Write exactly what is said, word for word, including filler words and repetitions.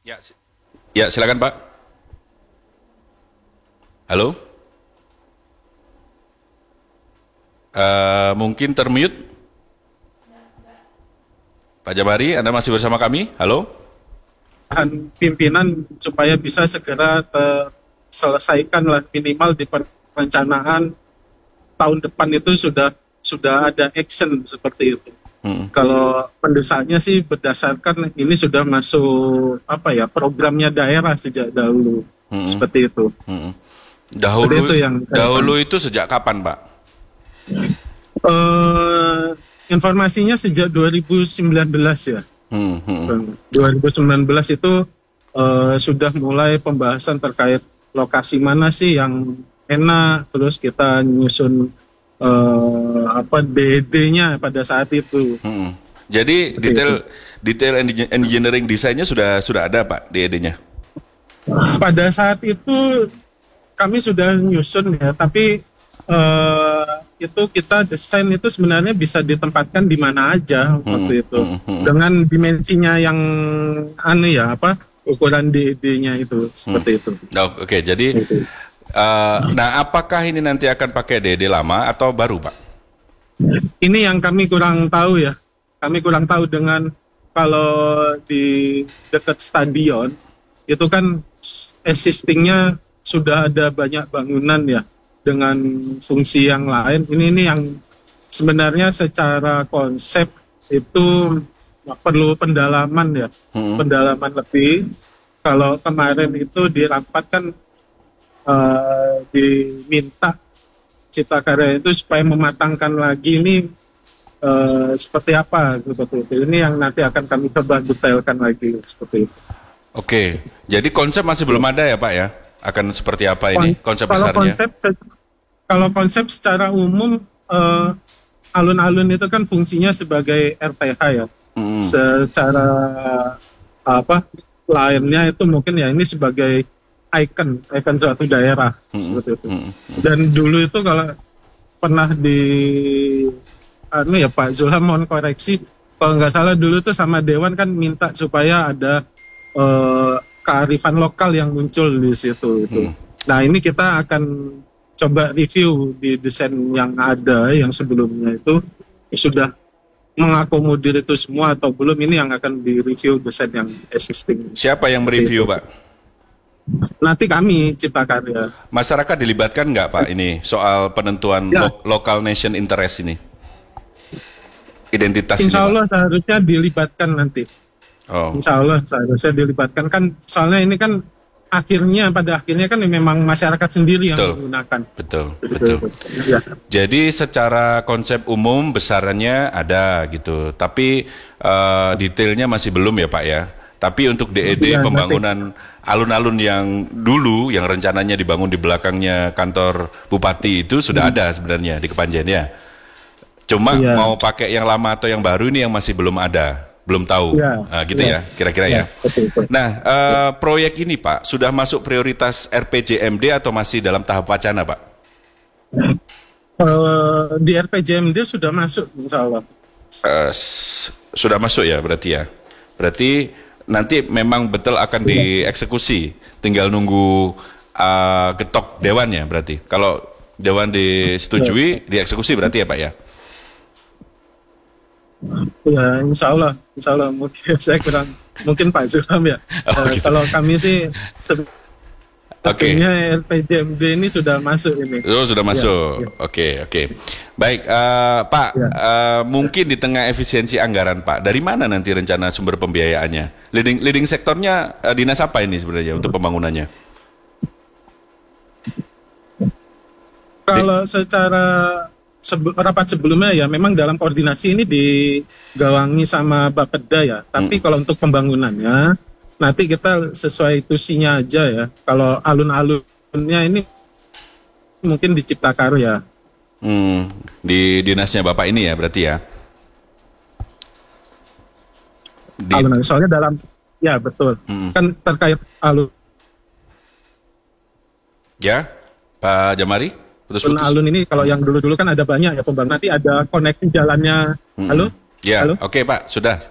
Ya, si- ya silakan Pak. Halo. Eh, mungkin termute. Pak Jabari, Anda masih bersama kami? Halo. Dan pimpinan supaya bisa segera terselesaikan lah minimal di perencanaan tahun depan itu sudah sudah ada action seperti itu. Mm-mm. Kalau pendesanya sih berdasarkan ini sudah masuk apa ya programnya daerah sejak dahulu Mm-mm. seperti itu. Mm-mm. Seperti Dahulu, itu yang ke depan. dahulu itu sejak kapan Pak? Eh, informasinya sejak dua ribu sembilan belas ya. Mm-mm. dua ribu sembilan belas itu eh, sudah mulai pembahasan terkait lokasi mana sih yang enak, terus kita nyusun eh, apa D D-nya pada saat itu. Mm-mm. Jadi Seperti itu. detail detail engi- engineering desainnya sudah sudah ada Pak D E D-nya. Pada saat itu kami sudah nyusun ya, tapi eh, itu kita desain itu sebenarnya bisa ditempatkan di mana aja Mm-mm. waktu itu Mm-mm. dengan dimensinya yang anu ya apa ukuran D D-nya itu Mm. seperti itu. Oh, Oke, jadi Seperti itu. eh, nah apakah ini nanti akan pakai D E D lama atau baru Pak? Ini yang kami kurang tahu ya. Kami kurang tahu dengan kalau di dekat stadion itu kan existingnya sudah ada banyak bangunan ya dengan fungsi yang lain. Ini ini yang sebenarnya secara konsep itu perlu pendalaman ya, Mm-mm. pendalaman lebih. Kalau kemarin itu di rapat kan eh, diminta Cipta Karya itu supaya mematangkan lagi ini eh, seperti apa seperti itu. Ini yang nanti akan kami coba detailkan lagi seperti itu. Oke, jadi konsep masih belum ada ya Pak ya? Akan seperti apa ini Kon- konsep kalau besarnya? konsep kalau konsep secara umum eh, alun-alun itu kan fungsinya sebagai R T H ya. Mm-mm. Secara apa lainnya itu mungkin ya ini sebagai ikon ikon suatu daerah Mm-mm. seperti itu. Mm-mm. Dan dulu itu kalau pernah di anu ya Pak Zulham mohon koreksi kalau nggak salah dulu tuh sama Dewan kan minta supaya ada eh, kearifan lokal yang muncul di situ itu. Mm. Nah ini kita akan coba review di desain yang ada yang sebelumnya itu sudah mengakomodir itu semua atau belum, ini yang akan di-review desain yang existing. Siapa yang Seperti mereview itu. Pak? Nanti kami Cipta Karya. Masyarakat dilibatkan nggak Pak ini soal penentuan Ya, lo- local nation interest ini? Identitas ini insya Pak? Allah seharusnya dilibatkan nanti. Oh, Insya Allah seharusnya dilibatkan kan soalnya ini kan akhirnya pada akhirnya kan memang masyarakat sendiri yang betul, menggunakan. betul, Betul, betul. betul. Ya. Jadi secara konsep umum besarannya ada gitu, tapi eh, detailnya masih belum ya Pak ya. Tapi untuk D E D Ya, nanti. pembangunan alun-alun yang dulu yang rencananya dibangun di belakangnya kantor bupati itu sudah ada sebenarnya di Kepanjen ya. Cuma Iya. mau pakai yang lama atau yang baru ini yang masih belum ada, belum tahu. Iya. Nah, gitu Iya. ya, kira-kira Ya, ya. betul, betul. Nah, eh, proyek ini Pak sudah masuk prioritas R P J M D atau masih dalam tahap wacana Pak? Eh, di R P J M D sudah masuk insya Allah. Eh, s- sudah masuk ya berarti ya. Berarti nanti memang betul akan dieksekusi, tinggal nunggu eh, getok dewannya berarti. Kalau dewan disetujui, dieksekusi berarti ya Pak ya. Ya, insya Allah, insya Allah mungkin saya kurang, mungkin Pak Zulham ya. Oh, Eh, gitu. Kalau kami sih Oke. sebetulnya R P J M D ini sudah masuk ini. Oh, sudah masuk. Ya, Oke, oke. Baik, eh, Pak, ya. eh, mungkin di tengah efisiensi anggaran, Pak, dari mana nanti rencana sumber pembiayaannya? Leading leading sektornya eh, dinas apa ini sebenarnya untuk pembangunannya? Di- Kalau secara sebe- rapat sebelumnya ya memang dalam koordinasi ini digawangi sama Bapeda ya. Tapi Mm, kalau untuk pembangunannya nanti kita sesuai tusinya aja ya. Kalau alun-alunnya ini mungkin di Cipta Karya. mm, di dinasnya Bapak ini ya berarti ya. Di Alun-alun soalnya dalam ya betul. mm, Kan terkait alun ya, Pak Jamari, putus-putus. alun ini kalau yang dulu-dulu kan ada banyak ya pembangunan nanti ada koneksi jalannya. Mm, Halo? ya, Halo? oke Pak, sudah.